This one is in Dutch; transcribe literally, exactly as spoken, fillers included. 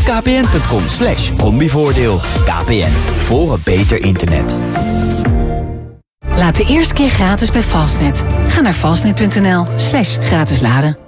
kpn.com slash combivoordeel. K P N, voor een beter internet. Laat de eerste keer gratis bij Fastnet. Ga naar fastnet.nl slash gratis laden.